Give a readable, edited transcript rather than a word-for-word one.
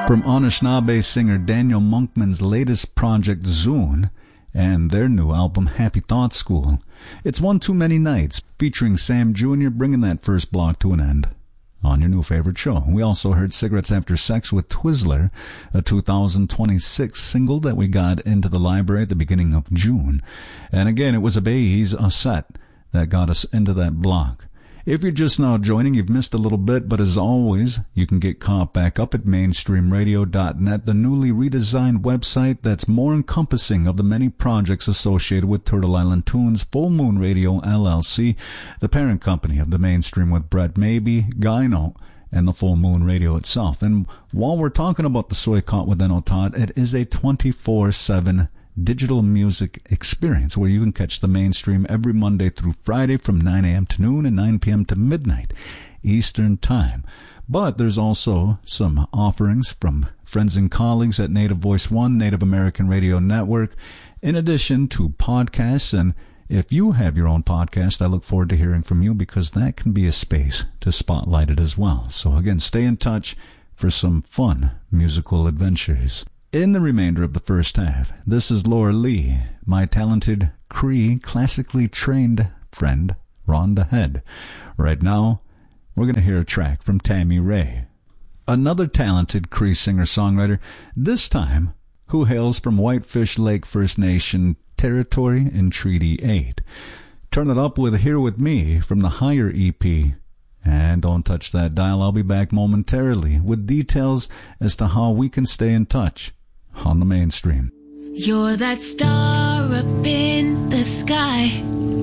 From Anishinaabe singer Daniel Monkman's latest project, Zune, and their new album, Happy Thought School. It's One Too Many Nights, featuring Sam Jr., bringing that first block to an end on your new favorite show. We also heard Cigarettes After Sex with Twizzler, a 2026 single that we got into the library at the beginning of June. And again, it was a Bays set that got us into that block. If you're just now joining, you've missed a little bit, but as always, you can get caught back up at mainstreamradio.net, the newly redesigned website that's more encompassing of the many projects associated with Turtle Island Tunes, Full Moon Radio, LLC, the parent company of the Mainstream with Brett Mabey, Gyno, and the Full Moon Radio itself. And while we're talking about the Soy Caught with Todd, it is a 24/7 digital music experience where you can catch the Mainstream every Monday through Friday from 9 a.m. to noon and 9 p.m. to midnight Eastern Time. But there's also some offerings from friends and colleagues at Native Voice One, Native American Radio Network, in addition to podcasts. And if you have your own podcast, I look forward to hearing from you, because that can be a space to spotlight it as well. So again, stay in touch for some fun musical adventures. In the remainder of the first half, this is Laura Lee, my talented Cree classically trained friend, Rhonda Head. Right now, we're going to hear a track from Tammy Ray, another talented Cree singer-songwriter, this time who hails from Whitefish Lake First Nation territory in Treaty 8. Turn it up with Here With Me from the Higher EP. And don't touch that dial. I'll be back momentarily with details as to how we can stay in touch on the Mainstream. You're that star up in the sky.